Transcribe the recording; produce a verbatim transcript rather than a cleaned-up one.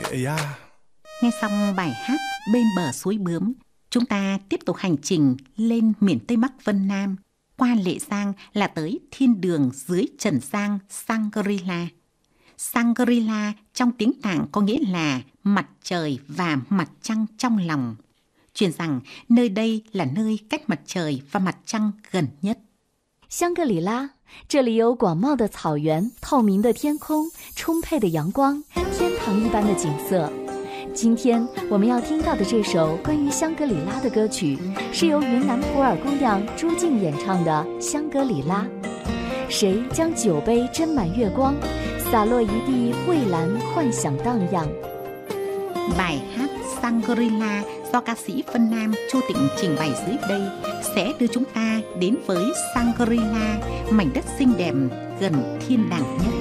ya. Nghe xong bài hát Bên bờ suối bướm, chúng ta tiếp tục hành trình lên miền Tây Bắc Vân Nam, qua Lệ Giang là tới thiên đường dưới trần gian Shangri-La. Shangri-La trong tiếng Tạng có nghĩa là mặt trời và mặt trăng trong lòng. Truyền rằng nơi đây là nơi cách mặt trời và mặt trăng gần nhất. 香格里拉，这里有广袤的草原、透明的天空、充沛的阳光、天堂一般的景色。今天我们要听到的这首关于香格里拉的歌曲，是由云南普洱姑娘朱静演唱的《香格里拉》。谁将酒杯斟满月光，洒落一地蔚蓝幻想荡漾。 Bài hát Shangri-La do ca sĩ Vân Nam Chu Tịnh trình bày dưới đây sẽ đưa chúng ta đến với Shangri-La, mảnh đất xinh đẹp gần thiên đàng nhất.